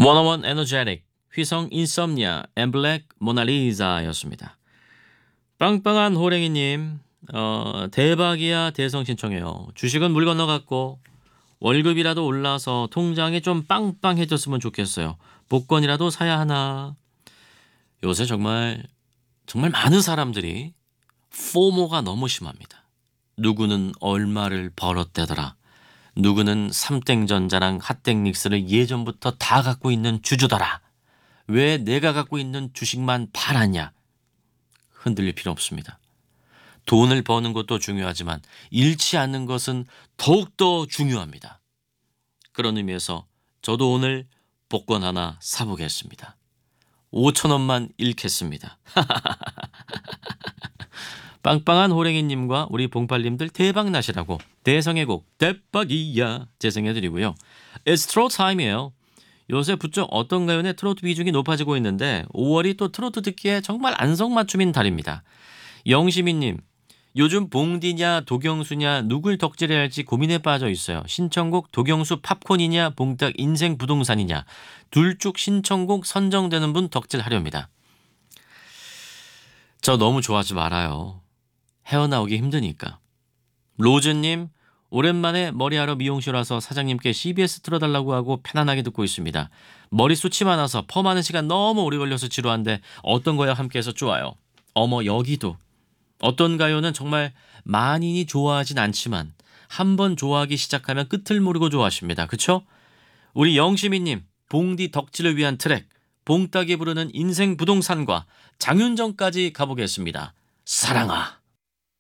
원어원 에너제틱, 휘성 인썸니아, 엠블랙 모나리자였습니다. 빵빵한 호랭이님, 대박이야 대성 신청해요. 주식은 물 건너갔고 월급이라도 올라서 통장이 좀 빵빵해졌으면 좋겠어요. 복권이라도 사야 하나. 요새 정말 많은 사람들이 포모가 너무 심합니다. 누구는 얼마를 벌었대더라. 누구는 삼땡전자랑 핫땡닉스를 예전부터 다 갖고 있는 주주더라. 왜 내가 갖고 있는 주식만 팔았냐? 흔들릴 필요 없습니다. 돈을 버는 것도 중요하지만 잃지 않는 것은 더욱더 중요합니다. 그런 의미에서 저도 오늘 복권 하나 사보겠습니다. 5,000원만 잃겠습니다. 빵빵한 호랭이님과 우리 봉팔님들 대박나시라고 대성의 곡 대박이야 재생해드리고요. It's 트로트 타임이에요. 요새 부쩍 어떤 가요의 트로트 비중이 높아지고 있는데 5월이 또 트로트 듣기에 정말 안성맞춤인 달입니다. 영시민님, 요즘 봉디냐 도경수냐 누굴 덕질해야 할지 고민에 빠져 있어요. 신청곡 도경수 팝콘이냐 봉딱 인생 부동산이냐 둘 쭉 신청곡 선정되는 분 덕질하렵니다. 저 너무 좋아하지 말아요. 헤어나오기 힘드니까. 로즈님, 오랜만에 머리하러 미용실 와서 사장님께 CBS 틀어달라고 하고 편안하게 듣고 있습니다. 머리숱이 많아서 펌하는 시간 너무 오래 걸려서 지루한데 어떤 거야 함께해서 좋아요. 어머 여기도. 어떤 가요는 정말 많이 좋아하진 않지만 한번 좋아하기 시작하면 끝을 모르고 좋아하십니다. 그쵸? 우리 영시민님, 봉디 덕질을 위한 트랙 봉딱이 부르는 인생 부동산과 장윤정까지 가보겠습니다. 사랑아.